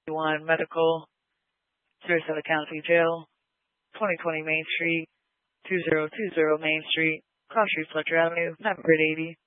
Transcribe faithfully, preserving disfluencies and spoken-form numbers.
one Medical, Sarasota County Jail, twenty twenty Main Street, two zero two zero Main Street, Cross Street, Fletcher Avenue, Map Grid eighty.